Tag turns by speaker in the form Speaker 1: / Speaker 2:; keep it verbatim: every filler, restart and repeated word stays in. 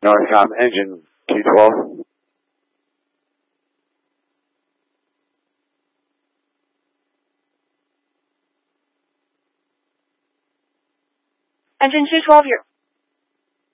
Speaker 1: Northcom engine T twelve.
Speaker 2: Engine two twelve, you're